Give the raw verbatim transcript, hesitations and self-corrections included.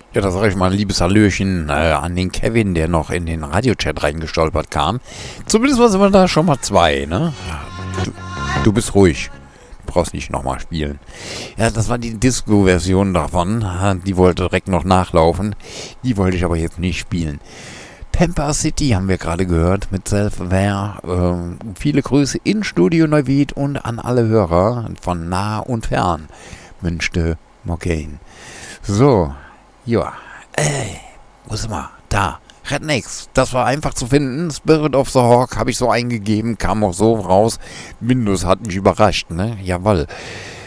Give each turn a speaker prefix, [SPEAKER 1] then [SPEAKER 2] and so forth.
[SPEAKER 1] Ja, da sage ich mal ein liebes Hallöchen äh, an den Kevin, der noch in den Radiochat reingestolpert kam. Zumindest sind wir da schon mal zwei, ne? Du, du bist ruhig. Du brauchst nicht nochmal spielen. Ja, das war die Disco-Version davon. Die wollte direkt noch nachlaufen. Die wollte ich aber jetzt nicht spielen. Tampa City haben wir gerade gehört mit Self-Aware. Ähm, viele Grüße in Studio Neuwied und an alle Hörer von nah und fern. Wünschte Morgaine. So, ja. Ey, wo sind wir? Da. Rednecks. Das war einfach zu finden. Spirit of the Hawk habe ich so eingegeben, kam auch so raus. Windows hat mich überrascht, ne? Jawohl.